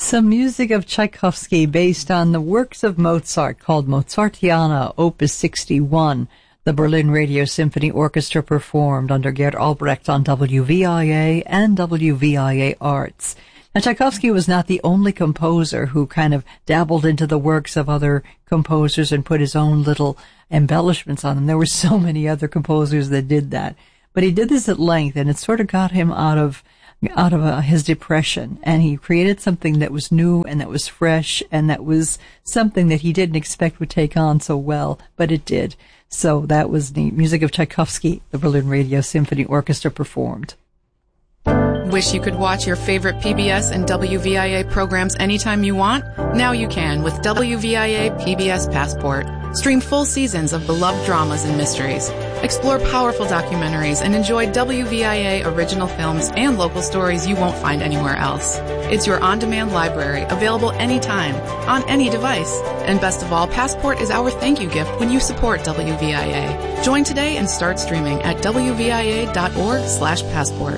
Some music of Tchaikovsky based on the works of Mozart called Mozartiana, Opus 61. The Berlin Radio Symphony Orchestra performed under Gerd Albrecht on WVIA and WVIA Arts. Now, Tchaikovsky was not the only composer who kind of dabbled into the works of other composers and put his own little embellishments on them. There were so many other composers that did that. But he did this at length, and it sort of got him out of his depression, and he created something that was new and that was fresh and that was something that he didn't expect would take on so well, but it did. So that was the music of Tchaikovsky, the Berlin Radio Symphony Orchestra performed. Wish you could watch your favorite PBS and WVIA programs anytime you want? Now you can with WVIA PBS Passport. Stream full seasons of beloved dramas and mysteries. Explore powerful documentaries and enjoy WVIA original films and local stories you won't find anywhere else. It's your on-demand library, available anytime, on any device. And best of all, Passport is our thank you gift when you support WVIA. Join today and start streaming at wvia.org/passport.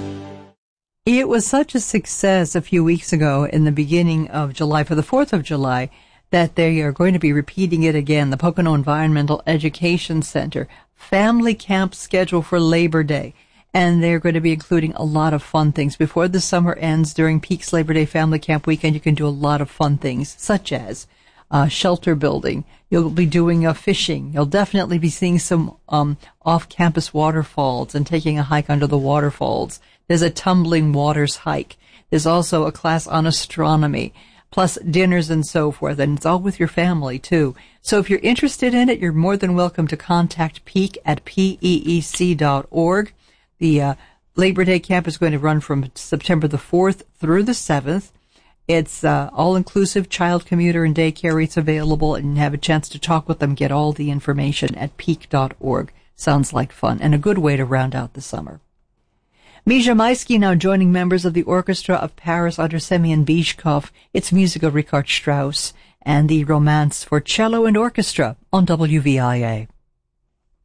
It was such a success a few weeks ago in the beginning of July, for the 4th of July, that they are going to be repeating it again. The Pocono Environmental Education Center family camp schedule for Labor Day. And they're going to be including a lot of fun things. Before the summer ends, during Peaks Labor Day Family Camp Weekend, you can do a lot of fun things, such as shelter building. You'll be doing fishing. You'll definitely be seeing some off-campus waterfalls and taking a hike under the waterfalls. There's a tumbling waters hike. There's also a class on astronomy, plus dinners and so forth, and it's all with your family, too. So if you're interested in it, you're more than welcome to contact Peak at peec.org. The Labor Day camp is going to run from September the 4th through the 7th. It's all-inclusive child commuter and daycare rates available, and have a chance to talk with them. Get all the information at peak.org. Sounds like fun, and a good way to round out the summer. Misha Maisky now joining members of the Orchestra of Paris under Semyon Bizhkov. It's music of Richard Strauss and the Romance for Cello and Orchestra on WVIA.